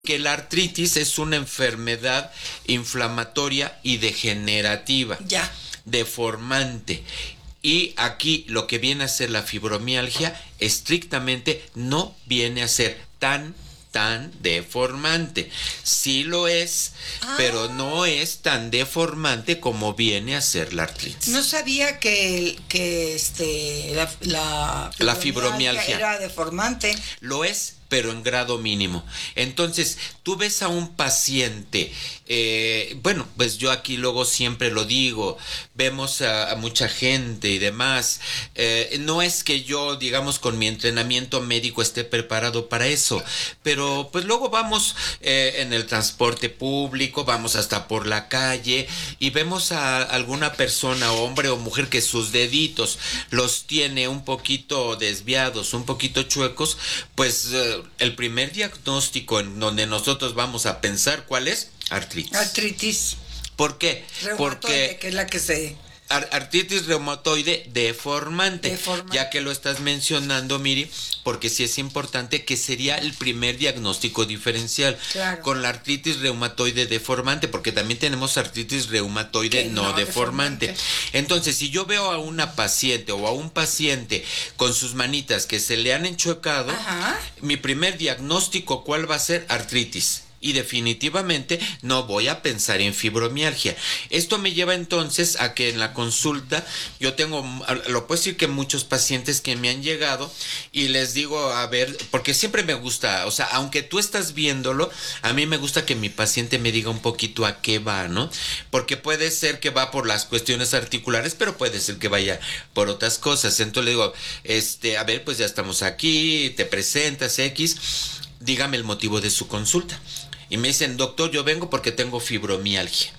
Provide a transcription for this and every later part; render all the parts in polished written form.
que la artritis es una enfermedad inflamatoria y degenerativa, Ya. deformante. Y aquí lo que viene a ser la fibromialgia estrictamente no viene a ser tan deformante. Sí lo es, pero no es tan deformante como viene a ser la artritis. No sabía que la fibromialgia era deformante. Lo es, pero en grado mínimo. Entonces, tú ves a un paciente, bueno, pues yo aquí luego siempre lo digo, vemos a mucha gente y demás. No es que yo, digamos, con mi entrenamiento médico esté preparado para eso, pero pues luego vamos en el transporte público, vamos hasta por la calle y vemos a alguna persona, hombre o mujer, que sus deditos los tiene un poquito desviados, un poquito chuecos, pues el primer diagnóstico en donde nosotros vamos a pensar, ¿cuál es? Artritis. Artritis. ¿Por qué? Porque que es la que se... Artritis reumatoide deformante, ya que lo estás mencionando, Miri, porque sí es importante que sería el primer diagnóstico diferencial. Claro. Con la artritis reumatoide deformante, porque también tenemos artritis reumatoide no deformante. Entonces, si yo veo a una paciente o a un paciente con sus manitas que se le han enchuecado, mi primer diagnóstico, ¿cuál va a ser? Artritis. Y definitivamente no voy a pensar en fibromialgia. Esto me lleva entonces a que en la consulta yo tengo, lo puedo decir, que muchos pacientes que me han llegado y les digo, a ver, porque siempre me gusta, o sea, aunque tú estás viéndolo, a mí me gusta que mi paciente me diga un poquito a qué va, ¿no? Porque puede ser que va por las cuestiones articulares, pero puede ser que vaya por otras cosas. Entonces le digo, a ver, pues ya estamos aquí, te presentas, X, dígame el motivo de su consulta. Y me dicen, doctor, yo vengo porque tengo fibromialgia.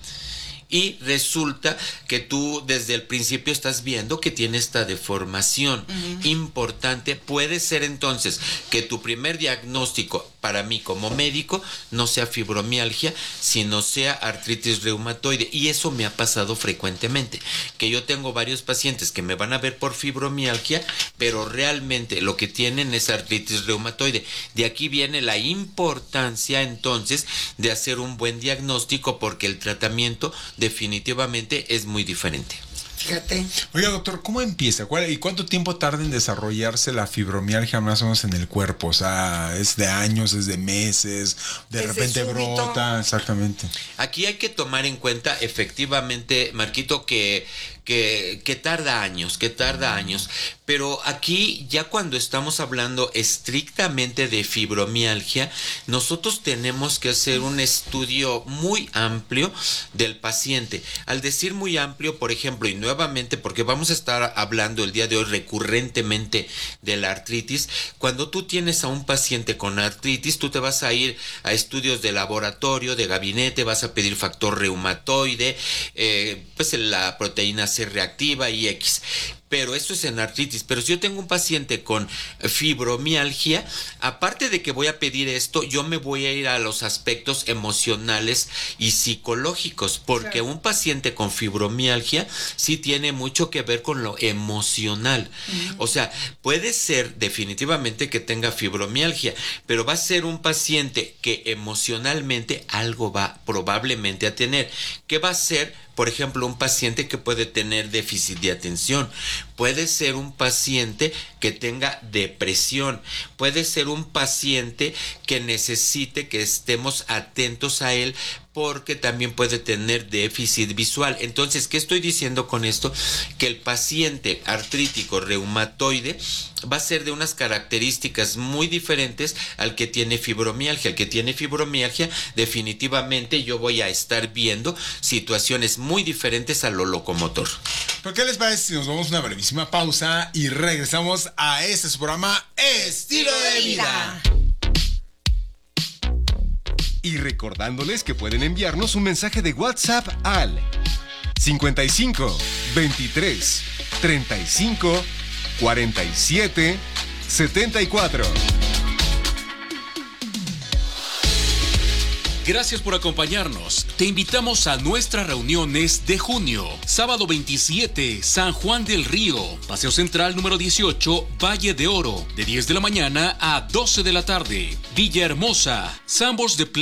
Y resulta que tú desde el principio estás viendo que tiene esta deformación importante. Puede ser entonces que tu primer diagnóstico para mí como médico no sea fibromialgia, sino sea artritis reumatoide. Y eso me ha pasado frecuentemente, que yo tengo varios pacientes que me van a ver por fibromialgia, pero realmente lo que tienen es artritis reumatoide. De aquí viene la importancia entonces de hacer un buen diagnóstico, porque el tratamiento definitivamente es muy diferente. Fíjate. Oiga, doctor, ¿cómo empieza? ¿Y cuánto tiempo tarda en desarrollarse la fibromialgia más o menos en el cuerpo? O sea, ¿es de años, es de meses, de repente brota? Exactamente. Aquí hay que tomar en cuenta, efectivamente, Marquito, que tarda años, pero aquí ya cuando estamos hablando estrictamente de fibromialgia, nosotros tenemos que hacer un estudio muy amplio del paciente. Al decir muy amplio, por ejemplo, y nuevamente porque vamos a estar hablando el día de hoy recurrentemente de la artritis, cuando tú tienes a un paciente con artritis, tú te vas a ir a estudios de laboratorio, de gabinete, vas a pedir factor reumatoide, pues la proteína C reactiva y X. Pero esto es en artritis. Pero si yo tengo un paciente con fibromialgia, aparte de que voy a pedir esto, yo me voy a ir a los aspectos emocionales y psicológicos, porque un paciente con fibromialgia sí tiene mucho que ver con lo emocional. O sea, puede ser definitivamente que tenga fibromialgia, pero va a ser un paciente que emocionalmente algo va probablemente a tener. ¿Qué va a ser? Por ejemplo, un paciente que puede tener déficit de atención, puede ser un paciente que tenga depresión, puede ser un paciente que necesite que estemos atentos a él, porque también puede tener déficit visual. Entonces, ¿qué estoy diciendo con esto? Que el paciente artrítico reumatoide va a ser de unas características muy diferentes al que tiene fibromialgia. El que tiene fibromialgia, definitivamente yo voy a estar viendo situaciones muy diferentes a lo locomotor. ¿Pero qué les parece si nos vamos a una brevísima pausa y regresamos a este su programa Estilo de Vida? Y recordándoles que pueden enviarnos un mensaje de WhatsApp al 55 23 35 47 74. Gracias por acompañarnos. Te invitamos a nuestras reuniones de junio. Sábado 27, San Juan del Río. Paseo Central número 18, Valle de Oro. De 10 de la mañana a 12 de la tarde. Villahermosa, Sambors de